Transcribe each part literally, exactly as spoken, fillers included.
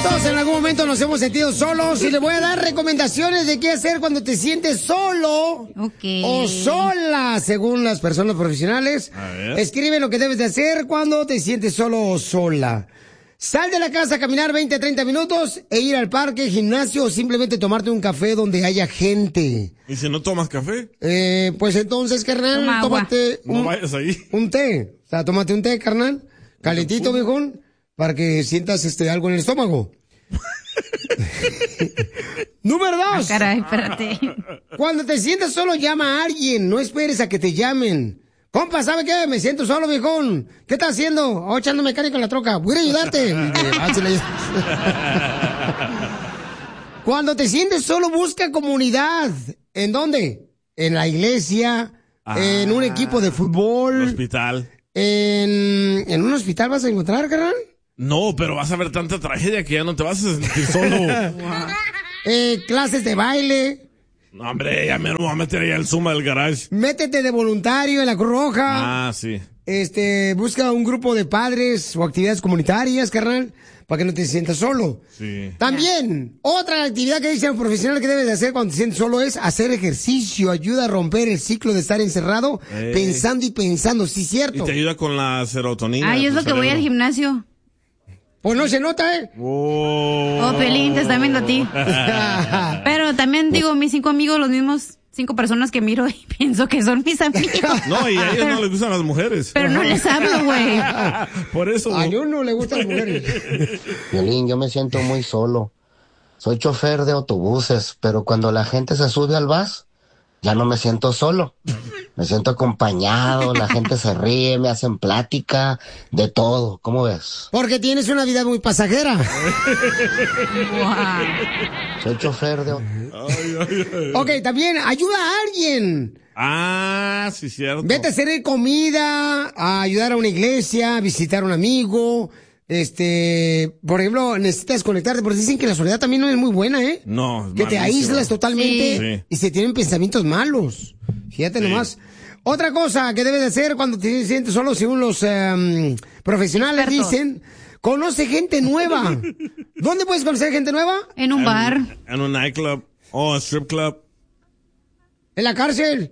Todos en algún momento nos hemos sentido solos y le voy a dar recomendaciones de qué hacer cuando te sientes solo okay. o sola, según las personas profesionales. Escribe lo que debes de hacer cuando te sientes solo o sola. Sal de la casa a caminar veinte a treinta minutos e ir al parque, gimnasio o simplemente tomarte un café donde haya gente. ¿Y si no tomas café? Eh, pues entonces, carnal, Toma tómate un, un, no vayas ahí. un té. O sea, tómate un té, carnal, calentito, viejón, para que sientas este algo en el estómago. Número dos. Ah, caray, espérate. Cuando te sientas solo, llama a alguien. No esperes a que te llamen. Compa, ¿sabe qué? Me siento solo, viejón. ¿Qué estás haciendo? Oh, echando mecánico en la troca. Voy a ayudarte. Cuando te sientes solo, busca comunidad. ¿En dónde? En la iglesia, ah, en un equipo de fútbol. En un hospital. En, ¿En un hospital vas a encontrar, carnal? No, pero vas a ver tanta tragedia que ya no te vas a sentir solo. eh, clases de baile. No, hombre, ya me voy a meter ahí al Zuma del garage. Métete de voluntario en la Cruz Roja. Ah, sí. Este, busca un grupo de padres o actividades comunitarias, carnal, para que no te sientas solo. Sí. También, otra actividad que dice un profesional que debes de hacer cuando te sientes solo es hacer ejercicio. Ayuda a romper el ciclo de estar encerrado, Ey. pensando y pensando. Sí, cierto. Y te ayuda con la serotonina. Ay, es lo que voy al gimnasio. Pues no se nota, ¿eh? Oh, oh Pelín, te están viendo a ti. Pero también digo, mis cinco amigos, los mismos cinco personas que miro y pienso que son mis amigos. No, y a ellos no les gustan las mujeres. Pero no les hablo, güey. Por eso. A uno no le gustan las mujeres. Violín, yo me siento muy solo. Soy chofer de autobuses, pero cuando la gente se sube al bus, ya no me siento solo. Me siento acompañado, la gente se ríe, me hacen plática, de todo. ¿Cómo ves? Porque tienes una vida muy pasajera. Wow. Soy chofer de... Ay, ay, ay. Ok, también ayuda a alguien. Ah, sí, cierto. Vete a hacer comida, a ayudar a una iglesia, a visitar a un amigo. Este, por ejemplo, necesitas conectarte, porque dicen que la soledad también no es muy buena, ¿eh? No, es que te malísimo. aíslas totalmente Sí. y se tienen pensamientos malos. Fíjate sí. nomás. Otra cosa que debes de hacer cuando te sientes solo, según los um, profesionales Expertos. dicen, conoce gente nueva. ¿Dónde puedes conocer gente nueva? En un en, bar. En un nightclub o oh, strip club. En la cárcel.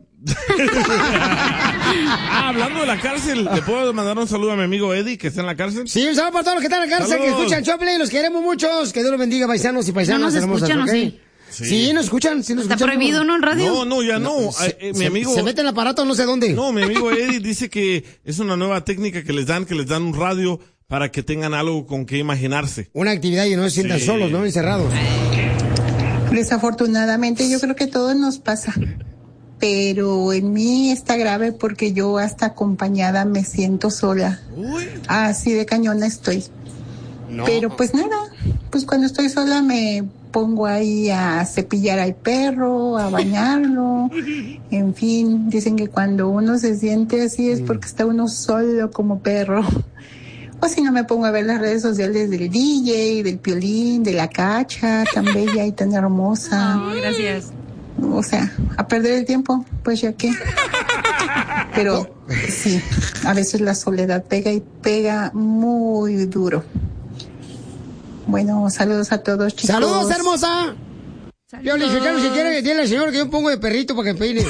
Ah, hablando de la cárcel, ¿le puedo mandar un saludo a mi amigo Eddie, que está en la cárcel? Sí, un saludo para todos los que están en la cárcel, Saludos. que escuchan Choplin, los queremos muchos, que Dios los bendiga, paisanos y paisanas. No nos escuchan, ¿o sí? Sí. sí, nos escuchan, sí nos ¿Está escuchan. prohibido, no, en radio? No, no, ya no. no se, eh, mi se, amigo... Se mete en el aparato no sé dónde. No, mi amigo Eddie dice que es una nueva técnica que les dan, que les dan un radio para que tengan algo con que imaginarse. Una actividad y no se sientan sí. solos, ¿no? Encerrados. Desafortunadamente, yo creo que todo nos pasa. Pero en mí está grave porque yo hasta acompañada me siento sola. Uy. Así de cañona estoy. No. Pero pues nada, pues cuando estoy sola me pongo ahí a cepillar al perro, a bañarlo. En fin, dicen que cuando uno se siente así es porque está uno solo como perro. O si no me pongo a ver las redes sociales del D J, del Piolín, de la Cacha, tan bella y tan hermosa. Oh, gracias. O sea, a perder el tiempo, pues ya qué. Pero sí, a veces la soledad pega y pega muy duro. Bueno, saludos a todos, chicos. ¡Saludos, hermosa! Yo le dije, Carlos, si quiere, dile al señor que yo pongo de perrito para que peine.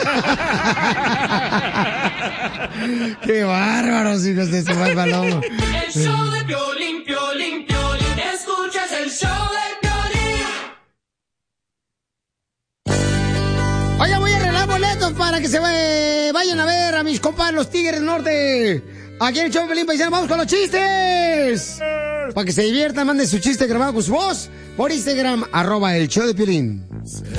¡Qué bárbaros, hijos de su mal paloma! El show de Piolín, Piolín, Piolín. Escuchas el show de Piolín. Oye, voy a arreglar boletos para que se vayan a ver a mis compas los Tigres del Norte. Aquí en el show de Piolín, paisano, vamos con los chistes. Para que se diviertan, manden su chiste grabado con su voz por Instagram, arroba el show de Piolín.